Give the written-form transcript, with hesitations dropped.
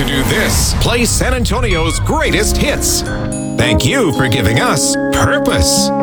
to do this. Play San Antonio's greatest hits. Thank you for giving us purpose.